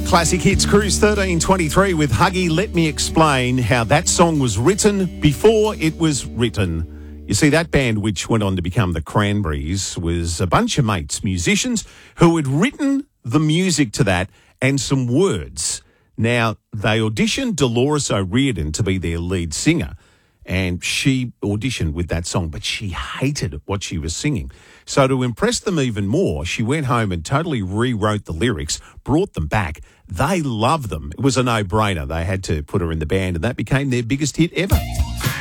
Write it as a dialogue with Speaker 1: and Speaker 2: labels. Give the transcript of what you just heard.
Speaker 1: Classic Hits Cruise 1323 with Huggy. Let me explain how that song was written before it was written. You see, that band, which went on to become the Cranberries, was a bunch of mates, musicians, who had written the music to that and some words. Now, they auditioned Dolores O'Riordan to be their lead singer, and she auditioned with that song, but she hated what she was singing. So to impress them even more, she went home and totally rewrote the lyrics, brought them back. They loved them. It was a no-brainer. They had to put her in the band, and that became their biggest hit ever.